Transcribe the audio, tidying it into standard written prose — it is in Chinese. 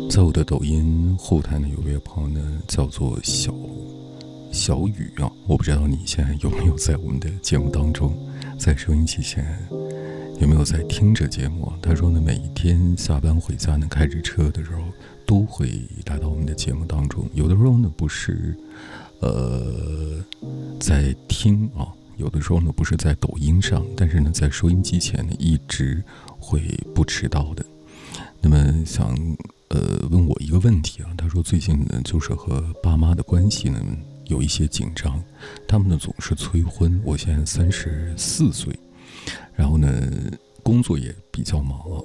在我的抖音后台呢，有位朋友呢叫做小雨啊，我不知道你现在有没有在我们的节目当中，在收音机前有没有在听着节目啊？他说呢，每一天下班回家呢，开着车的时候都会来到我们的节目当中。有的时候呢不是在听啊，有的时候呢不是在抖音上，但是呢在收音机前呢一直会不迟到的。那么想问我一个问题啊，他说最近呢就是和爸妈的关系呢有一些紧张，他们呢总是催婚。我现在34岁，然后呢工作也比较忙啊，